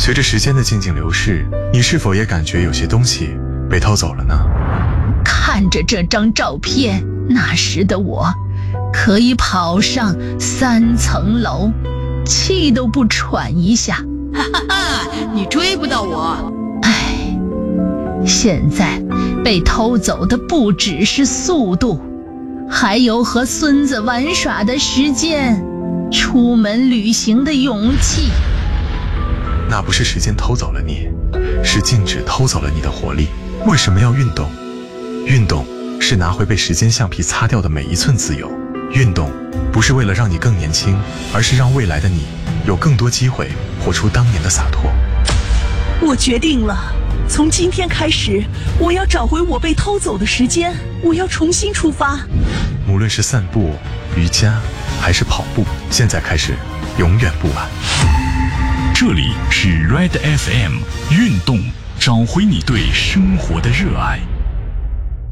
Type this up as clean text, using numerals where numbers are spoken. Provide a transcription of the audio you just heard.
随着时间的静静流逝，你是否也感觉有些东西被偷走了呢？ 看着这张照片，那时的我可以跑上3层楼，气都不喘一下。 哈哈哈，你追不到我。 唉，现在被偷走的不只是速度，还有和孙子玩耍的时间，出门旅行的勇气。 那不是时间偷走了你，是静止偷走了你的活力。为什么要运动？运动是拿回被时间橡皮擦掉的每一寸自由。运动不是为了让你更年轻，而是让未来的你有更多机会活出当年的洒脱。 我决定了，从今天开始，我要找回我被偷走的时间，我要重新出发。 无论是散步、瑜伽还是跑步，现在开始，永远不晚。 这里是 Red FM 运动，找回你对生活的热爱。